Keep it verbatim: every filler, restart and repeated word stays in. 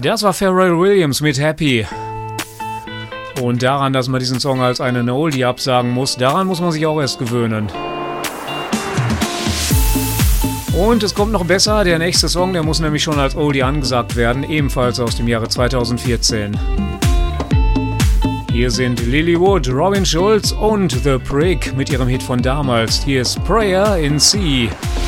Das war Pharrell Williams mit Happy. Und daran, dass man diesen Song als einen Oldie absagen muss, daran muss man sich auch erst gewöhnen. Und es kommt noch besser, der nächste Song, der muss nämlich schon als Oldie angesagt werden, ebenfalls aus dem Jahre zweitausendvierzehn. Hier sind Lilywood, Robin Schulz und The Prick mit ihrem Hit von damals. Hier ist Prayer in C.